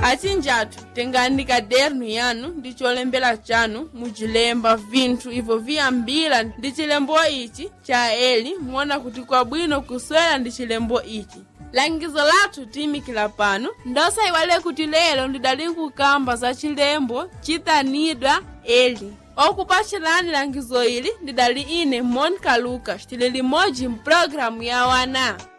Achinjatu tengani kadernu yanu ndi cholembera chanu mujilemba vinthu ivo viyambira ndi chilembo ichi cha Eli muona kuti kwa bwino kuswera ndi chilembo ichi. Langizo lathu timikila pano ndosa iwale kuti lero ndidali kukamba za chilembo chitanidwa Eli. Okupachirani langizo ili ndidali ine Monica Lucas tilili moji mpulogalamu ya wana.